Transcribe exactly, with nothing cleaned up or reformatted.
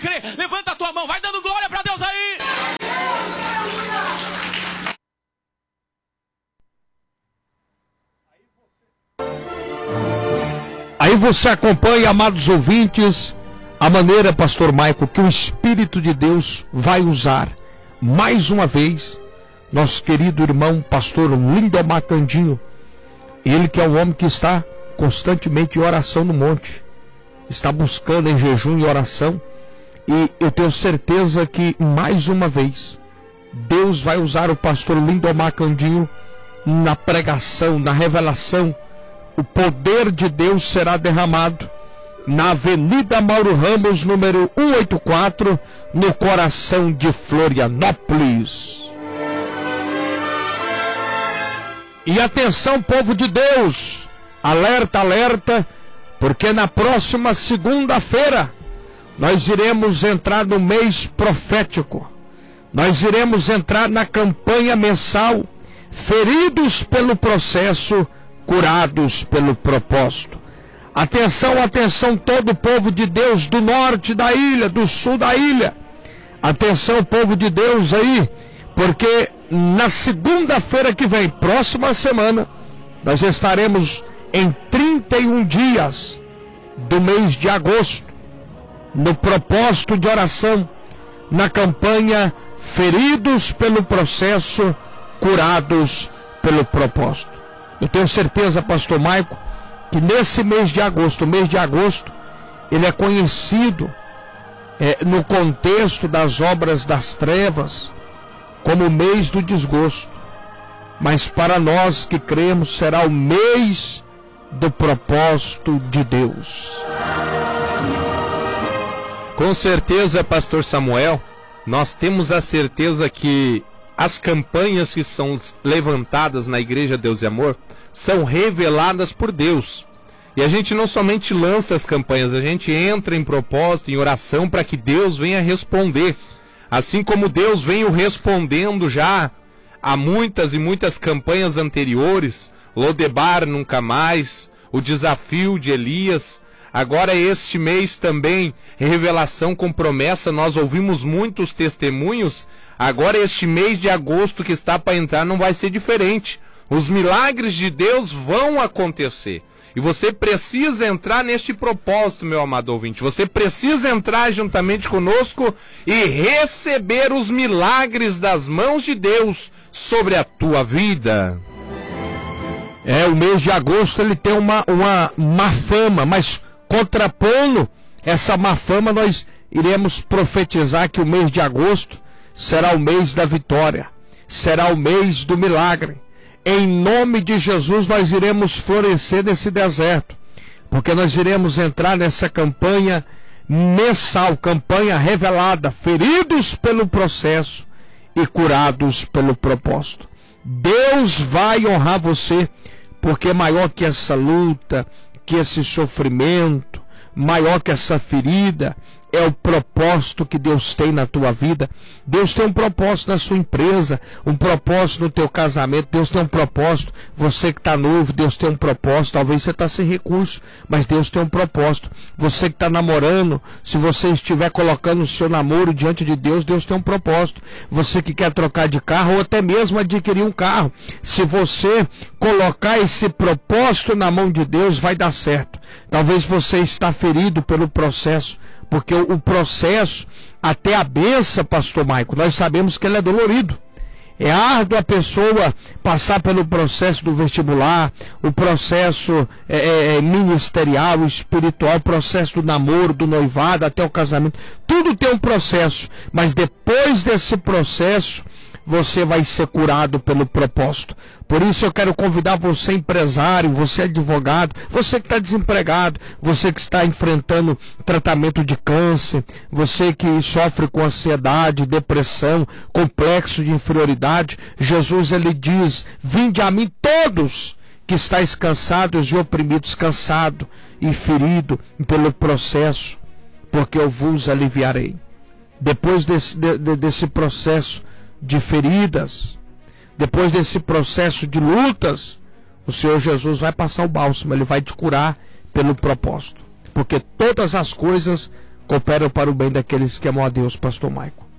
crê. Levanta a tua mão, vai dando glória para Deus aí. Aí você acompanha, amados ouvintes, a maneira, pastor Maico, que o Espírito de Deus vai usar, mais uma vez, nosso querido irmão, pastor Lindomar Candinho. Ele que é um homem que está constantemente em oração no monte, está buscando em jejum e oração, e eu tenho certeza que, mais uma vez, Deus vai usar o pastor Lindomar Candinho na pregação, na revelação. O poder de Deus será derramado na Avenida Mauro Ramos, número cento e oitenta e quatro, no coração de Florianópolis. E atenção, povo de Deus, alerta, alerta, porque na próxima segunda-feira nós iremos entrar no mês profético. Nós iremos entrar na campanha mensal Feridos pelo Processo, Curados pelo Propósito. Atenção, atenção, todo o povo de Deus do norte da ilha, do sul da ilha. Atenção, povo de Deus aí, porque na segunda-feira que vem, próxima semana, nós estaremos em trinta e um dias do mês de agosto, no propósito de oração, na campanha Feridos pelo Processo, Curados pelo Propósito. Eu tenho certeza, pastor Maico, que nesse mês de agosto, o mês de agosto, ele é conhecido é, no contexto das obras das trevas, como o mês do desgosto. Mas para nós que cremos, será o mês do propósito de Deus. Com certeza, pastor Samuel, nós temos a certeza que as campanhas que são levantadas na Igreja Deus e Amor são reveladas por Deus. E a gente não somente lança as campanhas, a gente entra em propósito, em oração, para que Deus venha responder. Assim como Deus veio respondendo já a muitas e muitas campanhas anteriores, Lodebar nunca mais, o desafio de Elias. Agora este mês também, revelação com promessa, nós ouvimos muitos testemunhos. Agora este mês de agosto que está para entrar não vai ser diferente. Os milagres de Deus vão acontecer. E você precisa entrar neste propósito, meu amado ouvinte. Você precisa entrar juntamente conosco e receber os milagres das mãos de Deus sobre a tua vida. É, o mês de agosto ele tem uma, uma má fama, mas contrapondo essa má fama, nós iremos profetizar que o mês de agosto será o mês da vitória, será o mês do milagre. Em nome de Jesus nós iremos florescer nesse deserto, porque nós iremos entrar nessa campanha mensal, campanha revelada, feridos pelo processo e curados pelo propósito. Deus vai honrar você, porque maior que essa luta, que esse sofrimento, maior que essa ferida, é o propósito que Deus tem na tua vida. Deus tem um propósito na sua empresa, um propósito no teu casamento. Deus tem um propósito, você que está noivo, Deus tem um propósito. Talvez você está sem recurso, mas Deus tem um propósito. Você que está namorando, se você estiver colocando o seu namoro diante de Deus, Deus tem um propósito. Você que quer trocar de carro ou até mesmo adquirir um carro, se você colocar esse propósito na mão de Deus, vai dar certo. Talvez você está ferido pelo processo, porque o processo, até a benção, pastor Maico, nós sabemos que ele é dolorido. É árduo a pessoa passar pelo processo do vestibular, o processo é, é, ministerial, espiritual, o processo do namoro, do noivado, até o casamento. Tudo tem um processo, mas depois desse processo, você vai ser curado pelo propósito. Por isso eu quero convidar você, empresário, você advogado, você que está desempregado, você que está enfrentando tratamento de câncer, você que sofre com ansiedade, depressão, complexo de inferioridade. Jesus, ele diz: vinde a mim todos que estáis cansados e oprimidos, cansado e ferido pelo processo, porque eu vos aliviarei. Depois desse, de, desse processo de feridas, depois desse processo de lutas, o Senhor Jesus vai passar o bálsamo, ele vai te curar pelo propósito, porque todas as coisas cooperam para o bem daqueles que amam a Deus, pastor Maico.